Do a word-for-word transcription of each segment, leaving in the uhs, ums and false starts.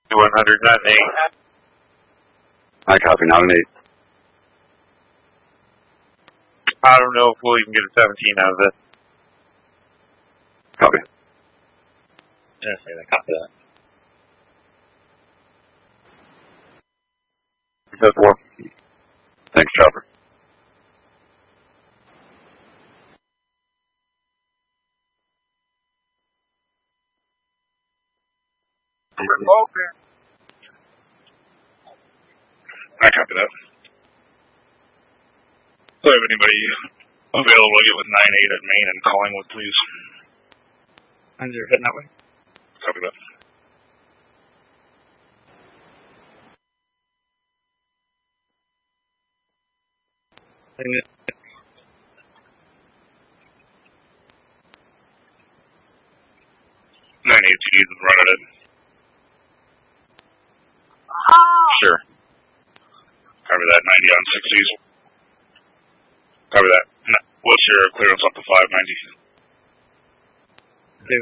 one hundred, not an eight. I copy, not an eight. I don't know if we'll even get a seventeen out of this. Copy. Yeah, say that. Copy that. That's four. Thanks, Chopper. Okay. I copy that. So if anybody available to get with nine eight at Main and Collingwood, please. And you're heading that way? Copy that. nine eight, you need to run it in. Sure. Copy that, ninety on sixties. Copy that. What's your clearance up to five ninety? Two.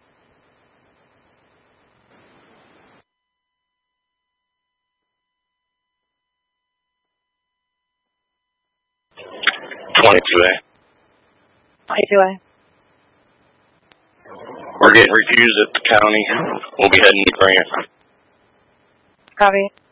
twenty-two A. twenty-two A. We're getting refused at the county. We'll be heading to Grant. Copy.